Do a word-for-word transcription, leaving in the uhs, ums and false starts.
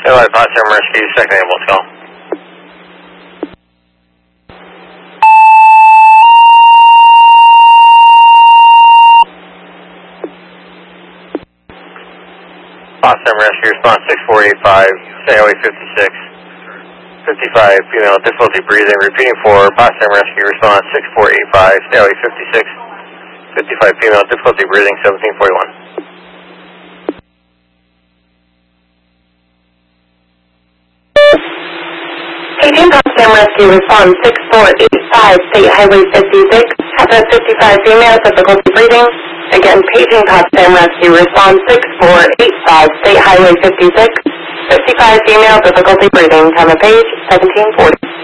Alright, Potsdam Rescue, second ambulance call. Potsdam Rescue, response six four eight five, stay highway fifty-six. fifty-five, female, difficulty breathing, repeating for Potsdam Rescue, response six four eight five, stay highway fifty-six. fifty-five, female, difficulty breathing, seventeen forty-one. Paging Potsdam Rescue, response six four eight five, State Highway fifty-six, have a fifty-five female, difficulty breathing. Again, paging Potsdam Rescue, response six four eight five, State Highway fifty-six, fifty-five female, difficulty breathing. Time of page, seventeen forty.